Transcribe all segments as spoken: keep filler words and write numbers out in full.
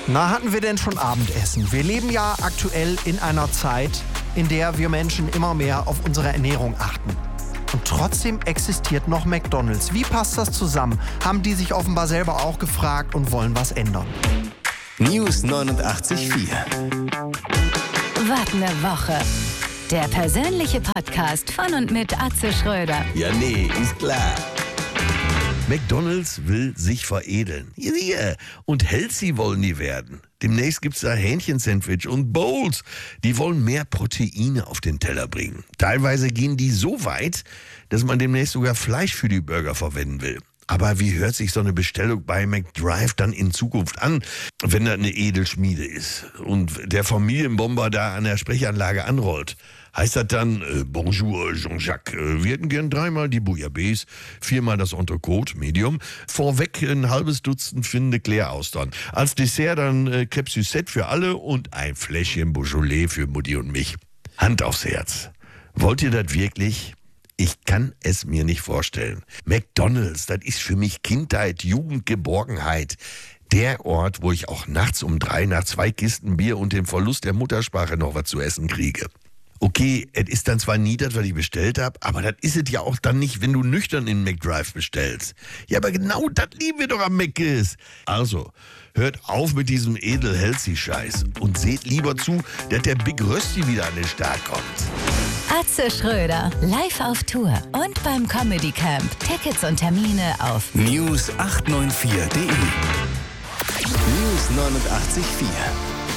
Na, hatten wir denn schon Abendessen? Wir leben ja aktuell in einer Zeit, in der wir Menschen immer mehr auf unsere Ernährung achten. Und trotzdem existiert noch McDonald's. Wie passt das zusammen? Haben die sich offenbar selber auch gefragt und wollen was ändern. News neunundachtzig Komma vier. Was ne Woche. Der persönliche Podcast von und mit Atze Schröder. Ja, nee, ist klar. McDonald's will sich veredeln. Yeah. Und healthy wollen die werden. Demnächst gibt's da Hähnchensandwich und Bowls. Die wollen mehr Proteine auf den Teller bringen. Teilweise gehen die so weit, dass man demnächst sogar Fleisch für die Burger verwenden will. Aber wie hört sich so eine Bestellung bei McDrive dann in Zukunft an, wenn da eine Edelschmiede ist und der Familienbomber da an der Sprechanlage anrollt? Heißt das dann, äh, Bonjour Jean-Jacques, äh, wir hätten gern dreimal die Bouillabaisse, viermal das Entrecote, Medium, vorweg ein halbes Dutzend Finde Claire-Austern. Als Dessert dann äh, Crêpe Suzette für alle und ein Fläschchen Beaujolais für Mutti und mich. Hand aufs Herz. Wollt ihr das wirklich? Ich kann es mir nicht vorstellen. McDonald's, das ist für mich Kindheit, Jugend, Geborgenheit. Der Ort, wo ich auch nachts um drei nach zwei Kisten Bier und dem Verlust der Muttersprache noch was zu essen kriege. Okay, es ist dann zwar nie das, was ich bestellt habe, aber das ist es ja auch dann nicht, wenn du nüchtern in McDrive bestellst. Ja, aber genau das lieben wir doch am Mc's. Also, hört auf mit diesem edel-healthy-Scheiß und seht lieber zu, dass der Big Rösti wieder an den Start kommt. Atze Schröder, live auf Tour und beim Comedy Camp. Tickets und Termine auf News acht neun vier Punkt de. News neunundachtzig Komma vier.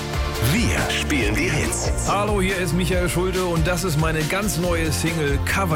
Wir spielen die Hits. Hallo, hier ist Michael Schulte und das ist meine ganz neue Single Cover